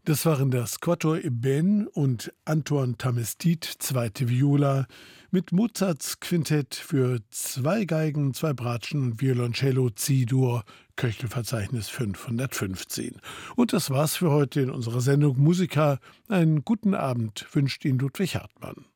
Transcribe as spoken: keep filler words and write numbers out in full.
Das waren das Quatuor Eben und Anton Tamestit, zweite Viola, mit Mozarts Quintett für zwei Geigen, zwei Bratschen und Violoncello C-Dur, Köchelverzeichnis fünfhundertfünfzehn. Und das war's für heute in unserer Sendung Musica. Einen guten Abend wünscht Ihnen Ludwig Hartmann.